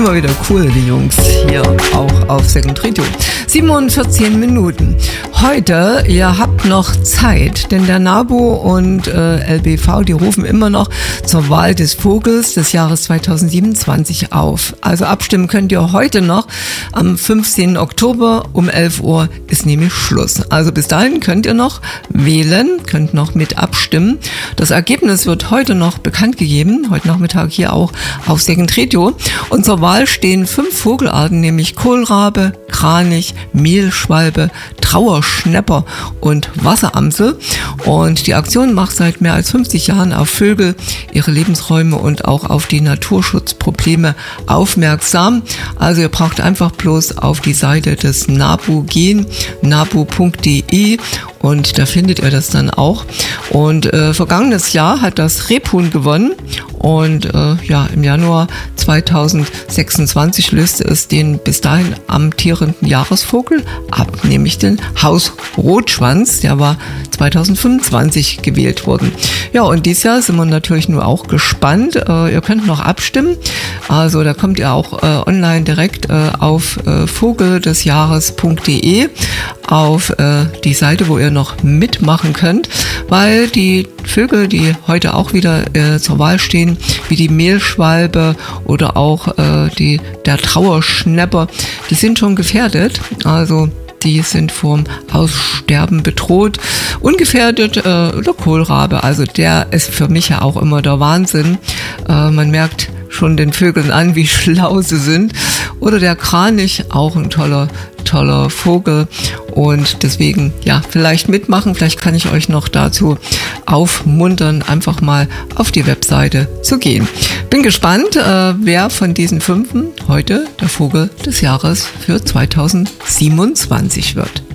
Immer wieder cool, die Jungs hier auch auf Second Radio. 7:14 Minuten. Heute, ihr habt noch Zeit, denn der NABU und LBV, die rufen immer noch zur Wahl des Vogels des Jahres 2027 auf. Also abstimmen könnt ihr heute noch. Am 15. Oktober um 11 Uhr ist nämlich Schluss. Also bis dahin könnt ihr noch wählen, könnt noch mit abstimmen. Das Ergebnis wird heute noch bekannt gegeben, heute Nachmittag hier auch auf Second Radio. Und zur Wahl stehen 5 Vogelarten, nämlich Kohlrabe, Kranich, Mehlschwalbe, Trauerschnäpper und Wasseramsel. Und die Aktion macht seit mehr als 50 Jahren auf Vögel, ihre Lebensräume und auch auf die Naturschutzprobleme aufmerksam. Also ihr braucht einfach bloß auf die Seite des NABU gehen, nabu.de, und da findet ihr das dann auch. Und vergangenes Jahr hat das Rebhuhn gewonnen und im Januar 2026 löste es den bis dahin amtierenden Jahresvogel ab, nämlich den Hausrotschwanz. Der war 2025 gewählt worden. Ja, und dieses Jahr sind wir natürlich nur auch gespannt. Ihr könnt noch abstimmen. Also da kommt ihr auch online direkt auf vogeldesjahres.de auf die Seite, wo ihr noch mitmachen könnt, weil die Vögel, die heute auch wieder zur Wahl stehen, wie die Mehlschwalbe oder auch der Trauerschnäpper, die sind schon gefährdet. Also die sind vom Aussterben bedroht. Ungefährdet der Kohlrabe, also der ist für mich ja auch immer der Wahnsinn. Man merkt schon den Vögeln an, wie schlau sie sind. Oder der Kranich, auch ein toller Vogel. Und deswegen, ja, vielleicht mitmachen. Vielleicht kann ich euch noch dazu aufmuntern, einfach mal auf die Webseite zu gehen. Bin gespannt, wer von diesen 5 heute der Vogel des Jahres für 2027 wird.